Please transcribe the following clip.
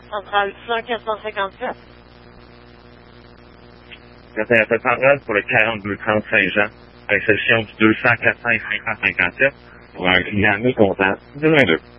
Centrale 100 457. Appel central pour le 4230 Saint-Jean, à l'exception du 200 450 57, pour un client mécontent de 22.